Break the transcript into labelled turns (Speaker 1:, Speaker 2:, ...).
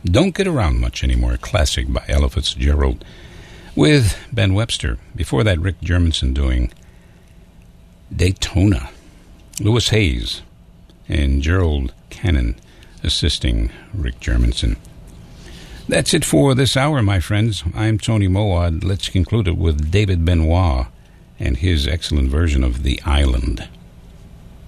Speaker 1: Don't Get Around Much Anymore, classic by Ella Fitzgerald with Ben Webster. Before that, Rick Germanson doing Daytona. Louis Hayes and Gerald Cannon assisting Rick Germanson. That's it for this hour, my friends. I'm Tony Moad. Let's conclude it with David Benoit and his excellent version of The Island.